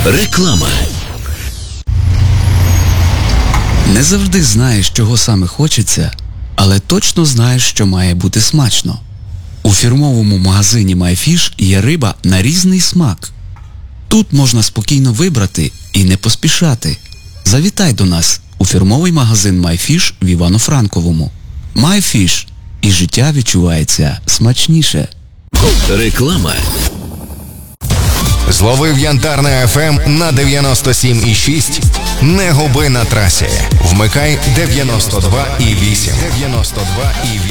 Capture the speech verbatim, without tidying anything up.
Реклама. Не завжди знаєш, чого саме хочеться, але точно знаєш, що має бути смачно. У фірмовому магазині MyFish є риба на різний смак. Тут можна спокійно вибрати і не поспішати. Завітай до нас у фірмовий магазин MyFish в Івано-Франковому. MyFish. І життя відчувається смачніше. Реклама. Зловив Янтарне еф ем на дев'яносто сім і шість. Не губи на трасі. Вмикай дев'яносто два і вісім. дев'яносто два і вісім.